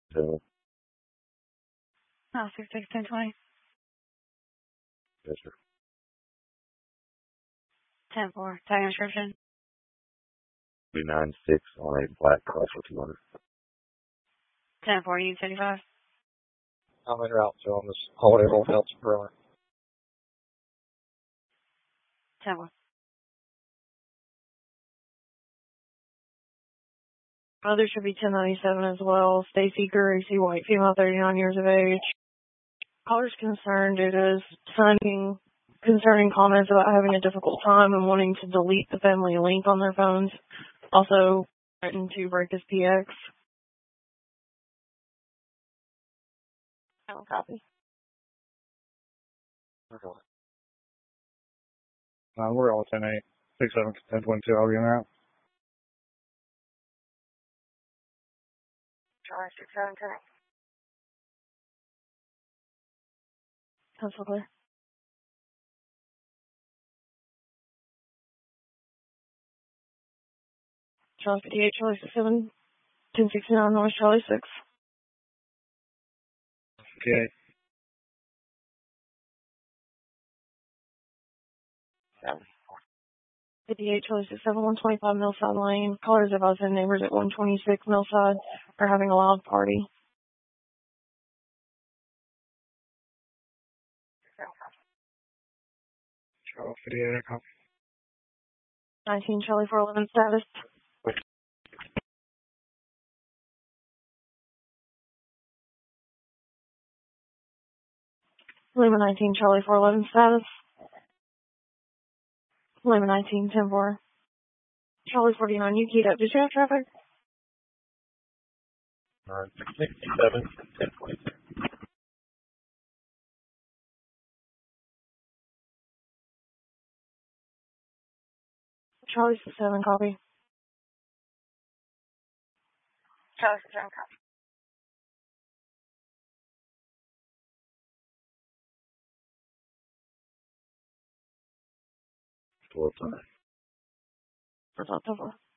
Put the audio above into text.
So, Oh, 661020. yes, sir. 10-4. Tag inscription. 396 on a black car for 200. 10-4. U75. I'm en route to on this holiday roll out to Berlin. 10-4. Other should be 1097 as well. Stacy Gracie White, female, 39 years of age. Caller's concerned due to signing concerning comments about having a difficult time and wanting to delete the family link on their phones. Also threatened to break his PX. I don't copy. We're all 10-8. 6-7, 10-22. I'll be in route. Charlie 6-7, correct. Pencil clear. Charlie 58, Charlie 67, 1069 North Charlie 6. Okay. 58 Charlie 67, 125 Millside Lane. Callers advise their neighbors at 126 Millside are having a loud party. Charlie 58, I copy. 19 Charlie 411 status. Lima 19 Charlie 411 status. Lima 19 10-4. Charlie 49, you keyed up. Did you have traffic? 67, 1022. Charlie 67, copy. Charlie 67, copy. Full time. Result 10-4.